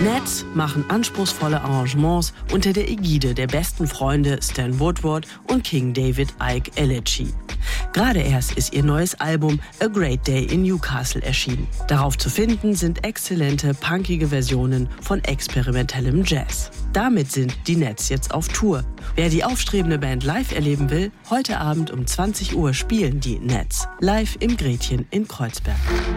Nets machen anspruchsvolle Arrangements unter der Ägide der besten Freunde Stan Woodward und King David Icke Elegy. Gerade erst ist ihr neues Album A Great Day in Newcastle erschienen. Darauf zu finden sind exzellente, punkige Versionen von experimentellem Jazz. Damit sind die Nets jetzt auf Tour. Wer die aufstrebende Band live erleben will, heute Abend um 20 Uhr spielen die Nets live im Gretchen in Kreuzberg.